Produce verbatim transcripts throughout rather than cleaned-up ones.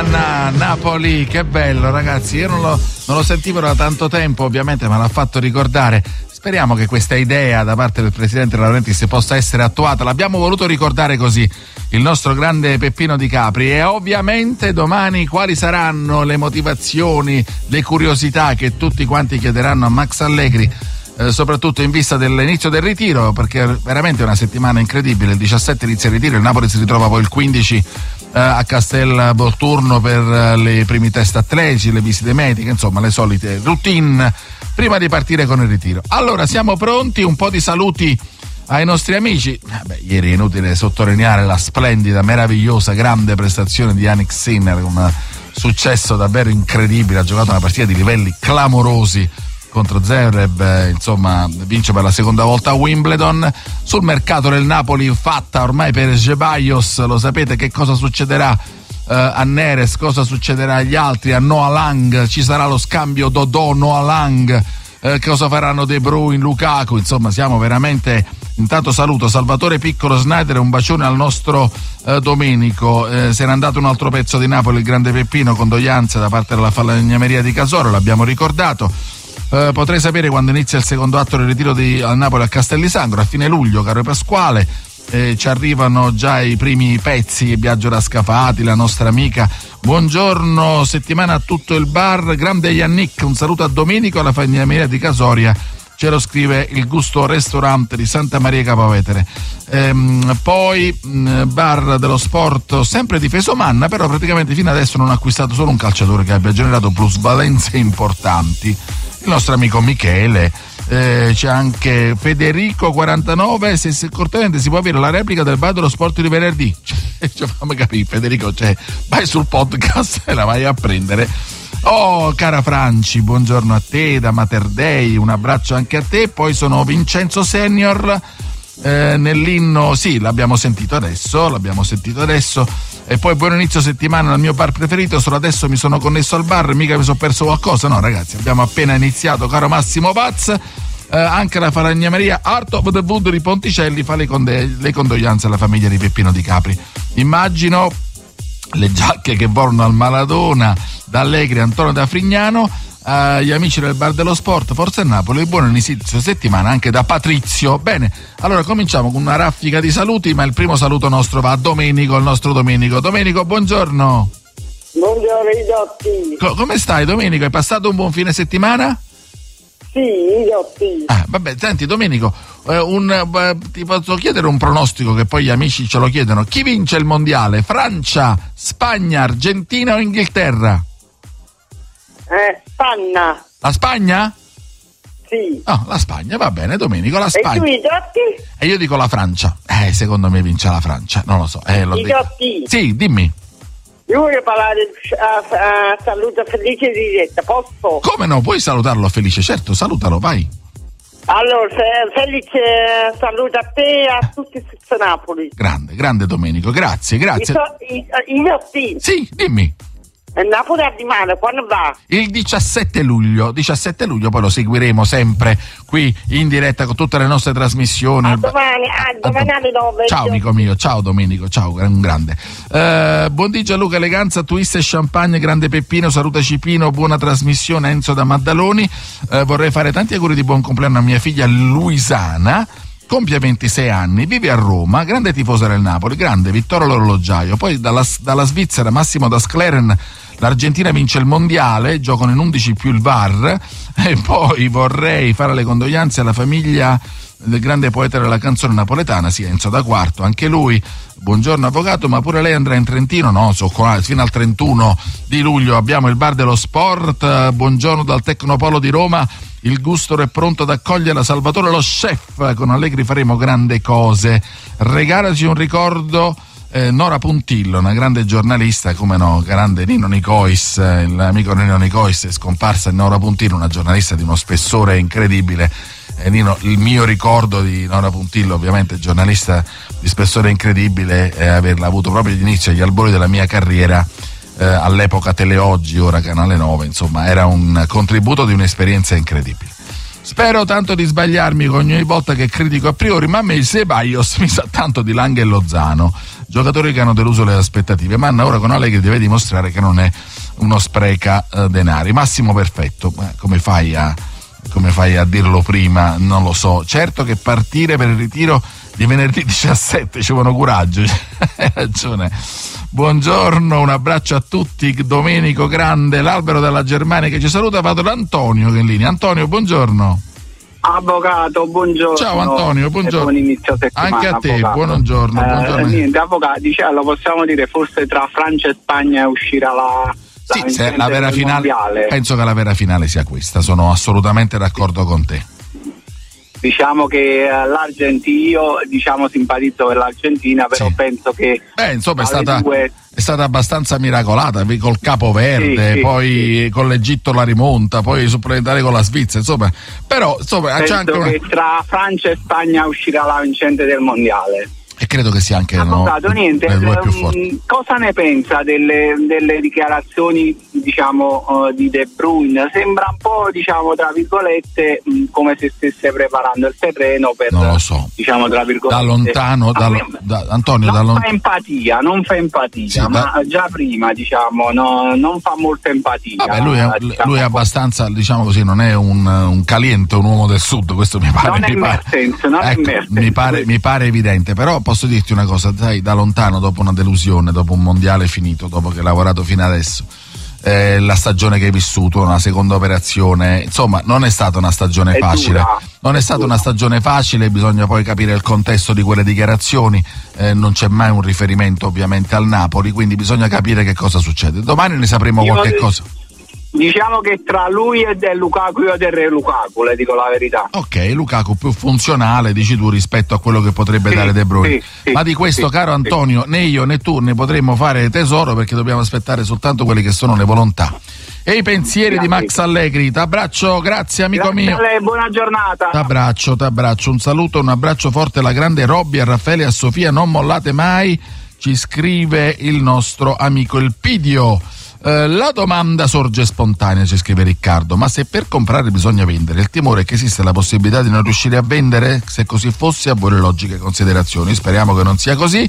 na na, Napoli, che bello ragazzi, io non lo, non lo sentivo da tanto tempo, ovviamente me l'ha fatto ricordare. Speriamo che questa idea da parte del presidente De Laurentiis possa essere attuata. L'abbiamo voluto ricordare così, il nostro grande Peppino Di Capri. E ovviamente domani quali saranno le motivazioni, le curiosità che tutti quanti chiederanno a Max Allegri, eh, soprattutto in vista dell'inizio del ritiro, perché è veramente una settimana incredibile. Il diciassette inizia il ritiro, il Napoli si ritrova poi il quindici eh, a Castel Volturno per eh, le primi test atletici, le visite mediche, insomma le solite routine prima di partire con il ritiro. Allora siamo pronti, un po' di saluti ai nostri amici. Beh, ieri è inutile sottolineare la splendida, meravigliosa, grande prestazione di Jannik Sinner, un successo davvero incredibile, ha giocato una partita di livelli clamorosi contro Zverev, insomma vince per la seconda volta a Wimbledon. Sul mercato del Napoli fatta ormai per Ceballos, lo sapete che cosa succederà uh, a Neres, cosa succederà agli altri, a Noah Lang, ci sarà lo scambio Dodò-Noah Lang, uh, cosa faranno De Bruyne, Lukaku, insomma siamo veramente... Intanto saluto Salvatore Piccolo Snyder e un bacione al nostro uh, Domenico. Eh, se n'è andato un altro pezzo di Napoli, il grande Peppino, condoglianze da parte della Falegnameria di Casoro, l'abbiamo ricordato. Uh, potrei sapere quando inizia il secondo atto del ritiro di al Napoli a Castellisangro, a fine luglio, caro Pasquale. Eh, ci arrivano già i primi pezzi, Biagio da Scafati, la nostra amica. Buongiorno, settimana a tutto il bar, grande Yannick, un saluto a Domenico alla Falegnameria di Casoria. Ce lo scrive il Gusto Restaurant di Santa Maria Capovetere. Ehm, poi mh, bar dello sport sempre difeso Manna, però praticamente fino adesso non ha acquistato solo un calciatore che abbia generato plusvalenze importanti, il nostro amico Michele. Eh, c'è anche Federico quarantanove, se, se cortesemente si può avere la replica del bar dello sport di venerdì. Cioè, cioè, fammi capire Federico, cioè, vai sul podcast e la vai a prendere. Oh, cara Franci, buongiorno a te da Mater Dei, un abbraccio anche a te. Poi sono Vincenzo Senior, eh, nell'inno, sì, l'abbiamo sentito adesso, l'abbiamo sentito adesso. E poi buon inizio settimana al mio bar preferito, solo adesso mi sono connesso al bar, mica mi sono perso qualcosa. No ragazzi, abbiamo appena iniziato, caro Massimo Paz. Eh, anche la Falegnameria Art of the Wood di Ponticelli fa le, conde- le condoglianze alla famiglia di Peppino Di Capri. Immagino le giacche che volano al Maladona, da Allegri, Antonio da Frignano, agli amici del Bar dello Sport, Forza Napoli, e buon inizio settimana anche da Patrizio. Bene, allora cominciamo con una raffica di saluti, ma il primo saluto nostro va a Domenico, il nostro Domenico. Domenico, buongiorno. Buongiorno Idotti. Co- come stai Domenico? Hai passato un buon fine settimana? Sì, Idotti. Ah, vabbè, senti Domenico, eh, un, eh, ti posso chiedere un pronostico che poi gli amici ce lo chiedono. Chi vince il mondiale? Francia, Spagna, Argentina o Inghilterra? Eh, Spagna. La Spagna? Sì. No, la Spagna, va bene Domenico, la Spagna. E tu Idotti? E io dico la Francia. Eh, secondo me vince la Francia, non lo so. Eh, lo Idotti. Sì, dimmi. Io voglio parlare a, a saluto felice di diretta, posso? Come no, puoi salutarlo Felice, certo, salutalo, vai. Allora, felice saluto a te e a tutti i Napoli. Grande, grande Domenico, grazie, grazie. Idotti. Sì, dimmi. E Napoli a Dimano, quando va? Il diciassette luglio, diciassette luglio, poi lo seguiremo sempre qui in diretta con tutte le nostre trasmissioni. A domani, a domani alle nove. Ciao amico mio, ciao Domenico, ciao, un grande. Uh, buon dì Gianluca Eleganza, twist e champagne, grande Peppino, saluta Cipino, buona trasmissione Enzo da Maddaloni. Uh, vorrei fare tanti auguri di buon compleanno a mia figlia Luisana. Compie ventisei anni, vive a Roma, grande tifosa del Napoli, grande Vittorio l'orologiaio. Poi dalla, dalla Svizzera Massimo da Scleren, l'Argentina vince il mondiale, giocano in undici più il V A R. E poi vorrei fare le condoglianze alla famiglia del grande poeta della canzone napoletana, sì, Enzo da Quarto, anche lui. Buongiorno avvocato, ma pure lei andrà in Trentino? No, so, fino al trentuno di luglio abbiamo il Bar dello Sport. Buongiorno dal Tecnopolo di Roma. Il Gusto è pronto ad accogliere la Salvatore lo chef, con Allegri faremo grandi cose. Regalaci un ricordo, eh, Nora Puntillo, una grande giornalista, come no, grande Nino Nicois, eh, l'amico Nino Nicois è scomparsa, Nora Puntillo, una giornalista di uno spessore incredibile. Eh, Nino, il mio ricordo di Nora Puntillo, ovviamente giornalista di spessore incredibile, è averla avuto proprio all'inizio, agli albori della mia carriera, Eh, all'epoca Teleoggi, ora Canale nove, insomma era un contributo di un'esperienza incredibile. Spero tanto di sbagliarmi con ogni volta che critico a priori, ma a me il Ceballos mi sa tanto di Lang e Lozano, giocatori che hanno deluso le aspettative. Manna ora con Allegri deve dimostrare che non è uno spreca eh, denari. Massimo Perfetto, eh, come fai a come fai a dirlo prima? Non lo so. Certo che partire per il ritiro di venerdì diciassette ci vuole coraggio. Hai ragione. Buongiorno, un abbraccio a tutti. Domenico Grande, l'albero della Germania che ci saluta. Vado da Antonio che è in linea. Antonio, buongiorno. Avvocato, buongiorno. Ciao Antonio, buongiorno. Buon inizio settimana, anche a te, avvocato. buongiorno. Eh, buongiorno. Niente, avvocato, diciamo, lo possiamo dire, forse tra Francia e Spagna uscirà la, sì, la, se la vera finale. mondiale. Penso che la vera finale sia questa, sono assolutamente d'accordo con te. Diciamo che uh, l'Argentina, io diciamo simpatizzo per l'Argentina, però sì. penso che Beh, insomma è stata, due... è stata abbastanza miracolata, col Capo Verde, sì, sì, poi sì. con l'Egitto la rimonta, poi supplementare con la Svizzera, insomma, però insomma penso c'è anche una... che tra Francia e Spagna uscirà la vincente del mondiale. E credo che sia anche Avvocato, no, niente, le due più um, forti. cosa ne pensa delle, delle dichiarazioni, diciamo, uh, di De Bruyne? Sembra un po', diciamo, tra virgolette, mh, come se stesse preparando il terreno per, non lo so, diciamo, tra virgolette, da lontano, da, me, da, Antonio, non da lont- fa empatia, non fa empatia, sì, ma da... già prima, diciamo, no, non fa molta empatia. Vabbè, lui è, diciamo, lui è abbastanza, diciamo così, non è un, un caliente, un uomo del sud, questo mi pare. Non mi è pare, Mertens, non ecco, è Mertens. mi pare, mi pare evidente, però posso dirti una cosa, sai, da lontano, dopo una delusione, dopo un mondiale finito, dopo che hai lavorato fino adesso, eh, la stagione che hai vissuto, una seconda operazione, insomma non è stata una stagione è facile, dura, non è, è stata dura. Una stagione facile, bisogna poi capire il contesto di quelle dichiarazioni, eh, non c'è mai un riferimento ovviamente al Napoli, quindi bisogna capire che cosa succede. Domani ne sapremo Io qualche de- cosa. Diciamo che tra lui e del Lukaku, io del re Lukaku, le dico la verità. Ok, Lukaku più funzionale, dici tu, rispetto a quello che potrebbe sì, dare De Bruyne. sì, sì, ma di questo, sì, caro sì. Antonio, né io né tu ne potremmo fare tesoro, perché dobbiamo aspettare soltanto quelle che sono le volontà e i pensieri Grazie. di Max Allegri. T'abbraccio, grazie amico Grazie mio. a lei, buona giornata. T'abbraccio, t'abbraccio, un saluto, un abbraccio forte alla grande Robby, a Raffaele e a Sofia, non mollate mai, ci scrive il nostro amico Elpidio. Uh, la domanda sorge spontanea, ci scrive Riccardo, ma se per comprare bisogna vendere, il timore è che esiste la possibilità di non riuscire a vendere? Se così fosse, a buone logiche considerazioni, speriamo che non sia così.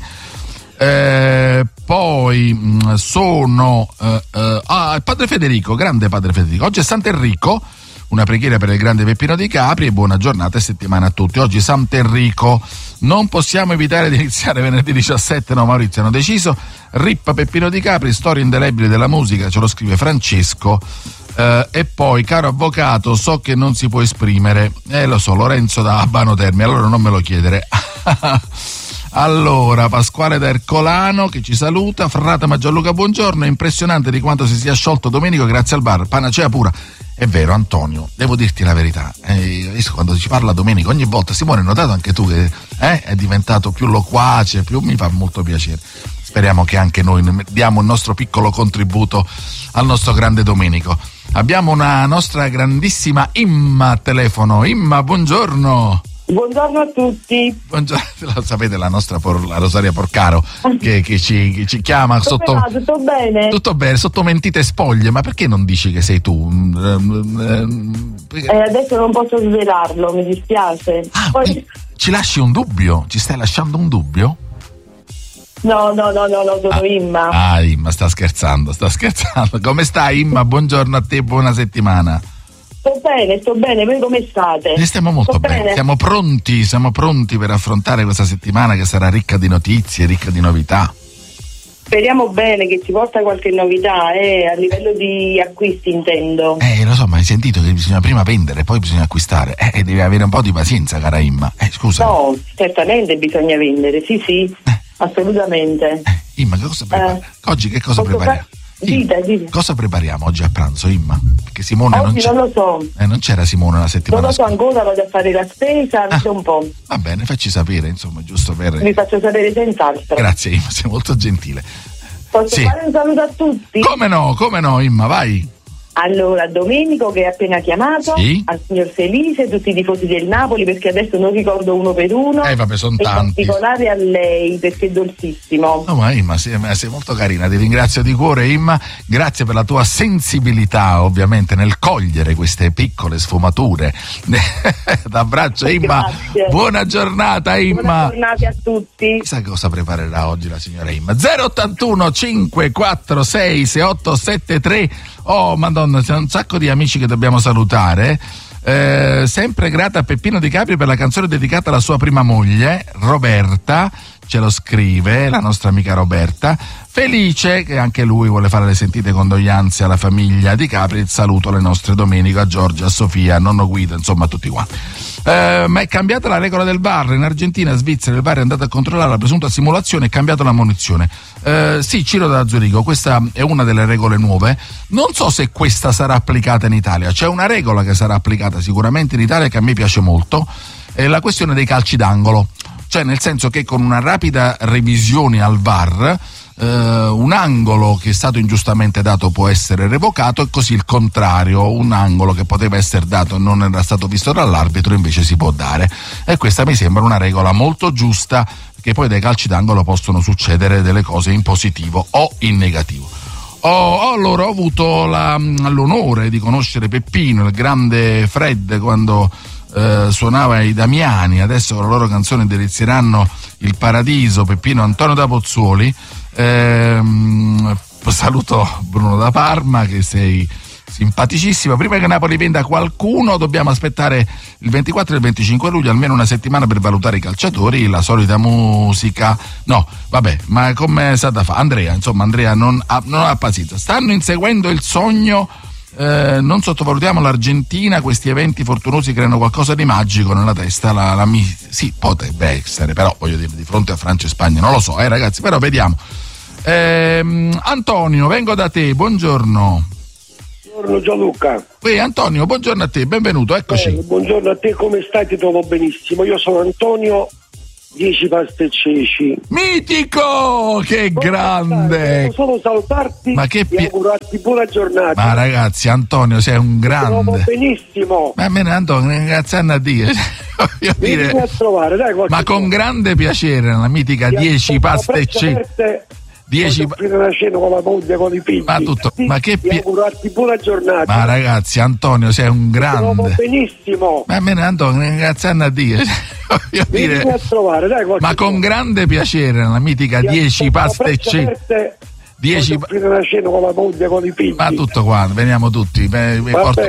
Eh, poi mh, sono uh, uh, ah, il padre Federico, grande padre Federico, oggi è Sant'Enrico, una preghiera per il grande Peppino Di Capri e buona giornata e settimana a tutti. Oggi Sant'Enrico, non possiamo evitare di iniziare venerdì diciassette, no Maurizio hanno deciso. Rippa Peppino Di Capri, storia indelebile della musica, ce lo scrive Francesco. Eh, e poi, caro avvocato, so che non si può esprimere, eh lo so, Lorenzo da Abano Terme, allora non me lo chiedere. Allora, Pasquale da Ercolano che ci saluta, Frate Maggiorluca buongiorno, è impressionante di quanto si sia sciolto Domenico grazie al bar, panacea pura. È vero Antonio, devo dirti la verità, eh, quando ci parla Domenico ogni volta, Simone, hai notato anche tu che eh, è diventato più loquace, più mi fa molto piacere. Speriamo che anche noi diamo il nostro piccolo contributo al nostro grande Domenico. Abbiamo una nostra grandissima Imma a telefono. Imma, buongiorno. Buongiorno a tutti. Buongiorno, lo sapete, la nostra por, la Rosaria Porcaro che, che, ci, che ci chiama Tutto sotto bene, tutto bene? Tutto bene, sotto mentite spoglie, ma perché non dici che sei tu? Eh, adesso non posso svelarlo, mi dispiace. Ah, Poi... ci lasci un dubbio? Ci stai lasciando un dubbio? No, no, no, no, no, sono ah, Imma. Ah, Imma, sta scherzando, sta scherzando. Come stai Imma? Buongiorno a te, buona settimana. Sto bene, sto bene, voi come state? Noi stiamo molto bene. bene, siamo pronti, siamo pronti per affrontare questa settimana che sarà ricca di notizie, ricca di novità. Speriamo bene che ci porta qualche novità, eh, a livello di acquisti intendo. Eh, lo so, ma hai sentito che bisogna prima vendere, poi bisogna acquistare. Eh, devi avere un po' di pazienza, cara Imma. Eh, scusa. No, certamente bisogna vendere, sì, sì, eh. assolutamente. Eh, Imma, che cosa prepari? Eh. Oggi che cosa prepariamo? Fa... Dite, dite. Cosa prepariamo oggi a pranzo, Imma? Perché Simone oggi non c'è. non lo so. Eh, non c'era Simone la settimana Non lo so scorsa. ancora, vado a fare la spesa, ah, vedo un po'. Va bene, facci sapere, insomma, giusto per... Vi faccio sapere senz'altro. Grazie Imma, sei molto gentile. Posso sì. fare un saluto a tutti? Come no, come no Imma, vai. Allora, Domenico che è appena chiamato, sì. Al signor Felice, tutti i tifosi del Napoli, perché adesso non ricordo uno per uno. Eh vabbè, sono e tanti. In particolare a lei, perché è dolcissimo. No, ma Imma, sei, sei molto carina, ti ringrazio di cuore Imma, grazie per la tua sensibilità ovviamente nel cogliere queste piccole sfumature. T'abbraccio Imma, Grazie. Buona giornata Imma. Buona giornata a tutti. Chissà cosa preparerà oggi la signora Imma. zero ottantuno cinquecentoquarantasei sessantaottosettantatré. Oh madonna, c'è un sacco di amici che dobbiamo salutare. Eh, sempre grata a Peppino Di Capri per la canzone dedicata alla sua prima moglie Roberta, ce lo scrive la nostra amica Roberta. Felice che anche lui vuole fare le sentite condoglianze alla famiglia Di Capri. Saluto le nostre Domenico, a Giorgia, a Sofia, a nonno Guido, insomma a tutti quanti. Eh, ma è cambiata la regola del V A R in Argentina e Svizzera, il V A R è andato a controllare la presunta simulazione e cambiato la munizione. Eh, sì, Ciro da Zurigo, questa è una delle regole nuove. Non so se questa sarà applicata in Italia. C'è una regola che sarà applicata sicuramente in Italia che a me piace molto, è la questione dei calci d'angolo, cioè nel senso che con una rapida revisione al V A R Uh, un angolo che è stato ingiustamente dato può essere revocato, e così il contrario, un angolo che poteva essere dato e non era stato visto dall'arbitro invece si può dare, e questa mi sembra una regola molto giusta, perché poi dai calci d'angolo possono succedere delle cose in positivo o in negativo. Ho, allora ho avuto la, l'onore di conoscere Peppino, il grande Fred, quando eh, suonava i Damiani. Adesso con la loro canzone delizieranno il paradiso. Peppino Antonio da Pozzuoli. Ehm, saluto Bruno da Parma, che sei simpaticissimo. Prima che Napoli venda qualcuno dobbiamo aspettare il ventiquattro e il venticinque luglio, almeno una settimana per valutare i calciatori, la solita musica. No, vabbè, ma come è stata fa? Andrea, insomma, Andrea non ha, non ha pazienza. Stanno inseguendo il sogno. Eh, non sottovalutiamo l'Argentina, questi eventi fortunosi creano qualcosa di magico nella testa. La, la mi- sì, potrebbe essere, però voglio dire, di fronte a Francia e Spagna non lo so, eh ragazzi, però vediamo. Eh, Antonio, vengo da te, buongiorno. Buongiorno Gianluca. Qui Antonio, buongiorno a te, benvenuto, eccoci. Eh, buongiorno a te, come stai? Ti trovo benissimo. Io sono Antonio, dieci paste e ceci. Mitico, che Come grande. Devo solo salutarti Ma che e pi- augurarti buona giornata. Ma ragazzi, Antonio, sei un Ti trovo grande. benissimo. Ma almeno Antonio, grazie a Dio. Voglio dire, Vieni a trovare, dai, qualche ma con cosa. grande piacere, la mitica Ti dieci aspetto a paste e braccia ceci. aperte. dieci Voglio offrire una cena con la moglie, con i figli. Ma tutto, ma che Ti pi- augurarti buona giornata. Ma ragazzi, Antonio, sei un Ti trovo grande. benissimo. Ma almeno Antonio, grazie a Dio. Voglio Vieni dire, a trovare, dai, qualche ma con cosa. grande piacere, la mitica Ti dieci aspetto a paste e braccia ceci. aperte. dieci Voglio offrire una cena con la moglie, con i figli. Ma tutto qua, veniamo tutti. Beh, Va porto,